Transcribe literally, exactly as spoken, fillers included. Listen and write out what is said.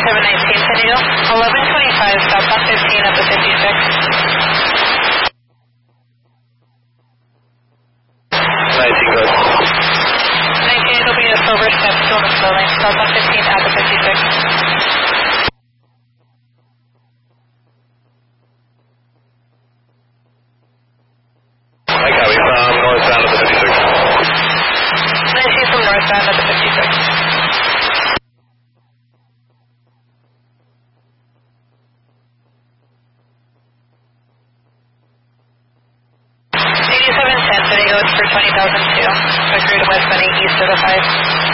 eighty-seven nineteen San Diego, eleven twenty-five southbound fifteen at the fifty-six. nineteen, go ahead. nineteen, it'll be a silver step still in the slow lane, southbound fifteen at the fifty-six. I copy from northbound at the fifty-six. nineteen from northbound at the fifty-six. eighty-seven ten San Diego, it's for twenty thousand two. Agreed to westbound east of the five.